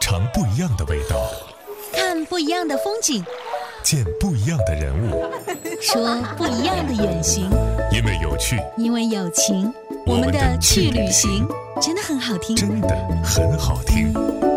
尝不一样的味道， 看不一样的风景， 见不一样的人物， 说不一样的远行。 因为有趣， 因为有情，我们的去旅行真的很好听， 真的很好听。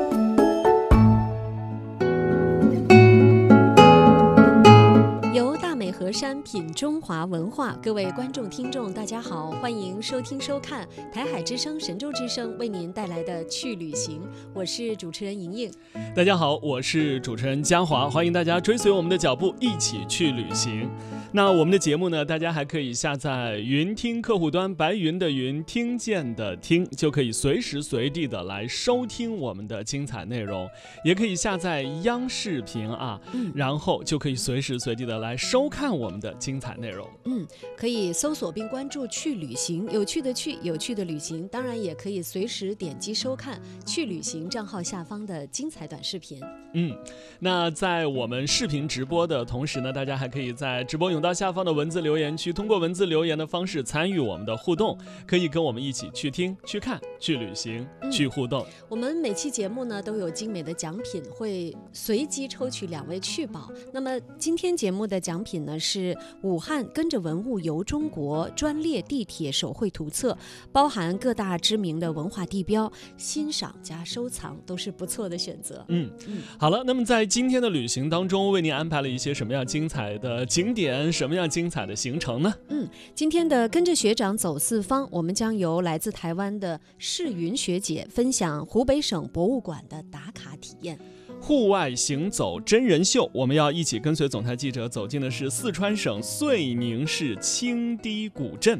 游大美河山，品中华文化。各位观众听众大家好，欢迎收听收看台海之声神州之声为您带来的去旅行，我是主持人莹莹。 大家好，我是主持人嘉华，欢迎大家追随我们的脚步一起去旅行。那我们的节目呢，大家还可以下载云听客户端，白云的云，听见的听，就可以随时随地的来收听我们的精彩内容，也可以下载央视频然后就可以随时随地的来收看我们的精彩内容。 可以搜索并关注去旅行，有趣的去，有趣的旅行，当然也可以随时点击收看去旅行账号下方的精彩短视频。 那在我们视频直播的同时呢，大家还可以在直播甬道下方的文字留言区，通过文字留言的方式参与我们的互动，可以跟我们一起去听、去看、去旅行、去互动。 我们每期节目呢都有精美的奖品，会随机抽取2位趣宝。那么今天节目的奖品呢是武汉跟着文物游中国专列地铁手绘图册，包含各大知名的文化地标，欣赏加收藏都是不错的选择。 好了，那么在今天的旅行当中，为您安排了一些什么样精彩的景点，什么样精彩的行程呢？ 今天的跟着学长走四方，我们将由来自台湾的世云学姐分享湖北省博物馆的打卡体验。 户外行走真人秀，我们要一起跟随总台记者走进的是四川省遂宁市青堤古镇。